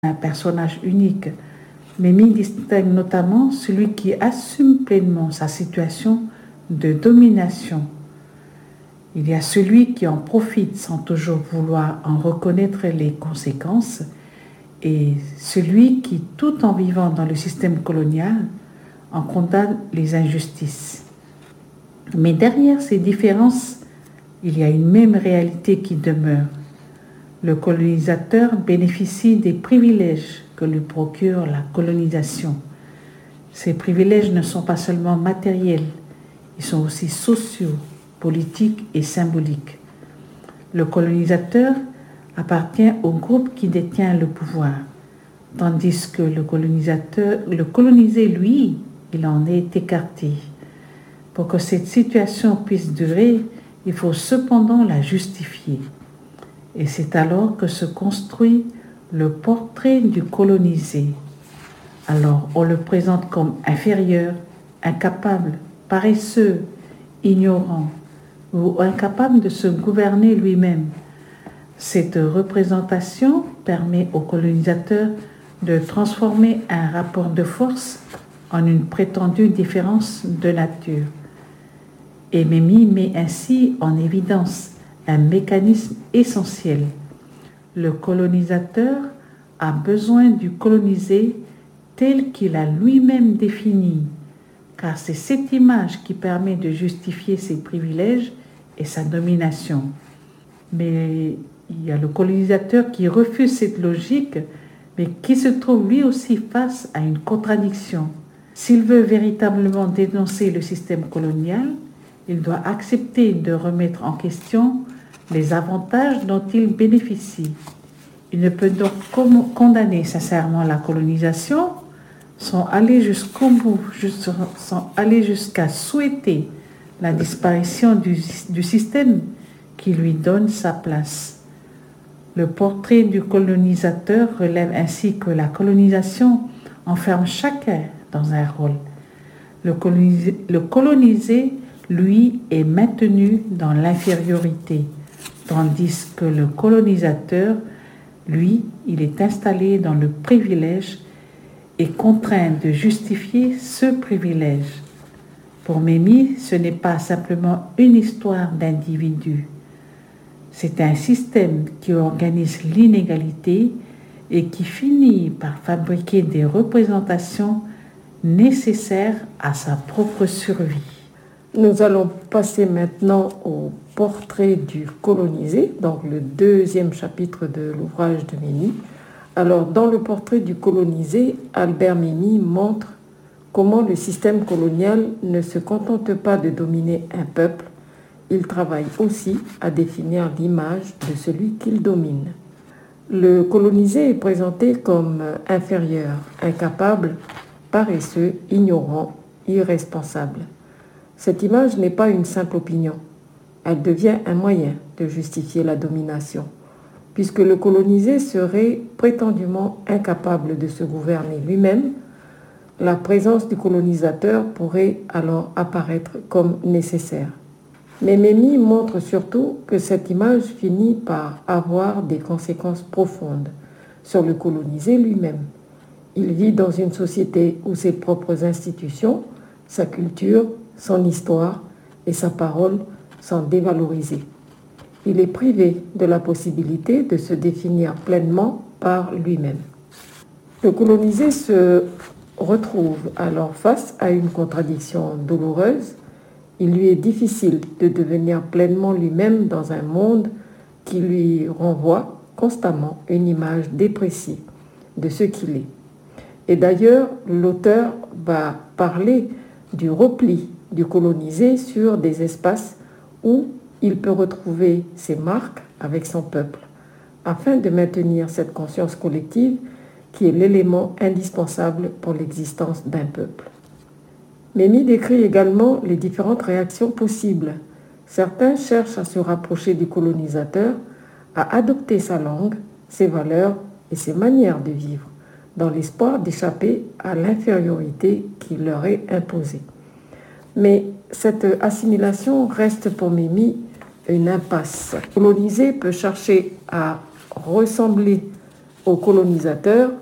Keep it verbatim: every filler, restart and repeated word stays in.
un personnage unique. Mémie distingue notamment celui qui assume pleinement sa situation de domination. Il y a celui qui en profite sans toujours vouloir en reconnaître les conséquences et celui qui, tout en vivant dans le système colonial, en condamne les injustices. Mais derrière ces différences, il y a une même réalité qui demeure. Le colonisateur bénéficie des privilèges que lui procure la colonisation. Ces privilèges ne sont pas seulement matériels, ils sont aussi sociaux, politiques et symboliques. Le colonisateur appartient au groupe qui détient le pouvoir, tandis que le colonisateur, le colonisé, lui, il en est écarté. Pour que cette situation puisse durer, il faut cependant la justifier. Et c'est alors que se construit le portrait du colonisé. Alors on le présente comme inférieur, incapable, paresseux, ignorant ou incapable de se gouverner lui-même. Cette représentation permet au colonisateur de transformer un rapport de force en une prétendue différence de nature. Et Mémie met ainsi en évidence un mécanisme essentiel. Le colonisateur a besoin du colonisé tel qu'il a lui-même défini, car c'est cette image qui permet de justifier ses privilèges et sa domination. Mais il y a le colonisateur qui refuse cette logique, mais qui se trouve lui aussi face à une contradiction. S'il veut véritablement dénoncer le système colonial, il doit accepter de remettre en question les avantages dont il bénéficie. Il ne peut donc condamner sincèrement la colonisation sans aller jusqu'au bout, sans aller jusqu'à souhaiter la disparition du, du système qui lui donne sa place. Le portrait du colonisateur relève ainsi que la colonisation enferme chacun dans un rôle. Le colonisé, le colonisé lui, est maintenu dans l'infériorité, tandis que le colonisateur, lui, il est installé dans le privilège et contraint de justifier ce privilège. Pour Mémie, ce n'est pas simplement une histoire d'individus. C'est un système qui organise l'inégalité et qui finit par fabriquer des représentations nécessaires à sa propre survie. Nous allons passer maintenant au portrait du colonisé, donc le deuxième chapitre de l'ouvrage de Mémie. Alors, dans le portrait du colonisé, Albert Mémie montre comment le système colonial ne se contente pas de dominer un peuple, il travaille aussi à définir l'image de celui qu'il domine. Le colonisé est présenté comme inférieur, incapable, paresseux, ignorant, irresponsable. Cette image n'est pas une simple opinion. Elle devient un moyen de justifier la domination, puisque le colonisé serait prétendument incapable de se gouverner lui-même. La présence du colonisateur pourrait alors apparaître comme nécessaire. Mais Mémie montre surtout que cette image finit par avoir des conséquences profondes sur le colonisé lui-même. Il vit dans une société où ses propres institutions, sa culture, son histoire et sa parole sont dévalorisées. Il est privé de la possibilité de se définir pleinement par lui-même. Le colonisé se retrouve alors face à une contradiction douloureuse. Il lui est difficile de devenir pleinement lui-même dans un monde qui lui renvoie constamment une image dépréciée de ce qu'il est. Et d'ailleurs, l'auteur va parler du repli du colonisé sur des espaces où il peut retrouver ses marques avec son peuple, afin de maintenir cette conscience collective qui est l'élément indispensable pour l'existence d'un peuple. Mémie décrit également les différentes réactions possibles. Certains cherchent à se rapprocher du colonisateur, à adopter sa langue, ses valeurs et ses manières de vivre, dans l'espoir d'échapper à l'infériorité qui leur est imposée. Mais cette assimilation reste pour Mémie une impasse. Le colonisé peut chercher à ressembler au colonisateur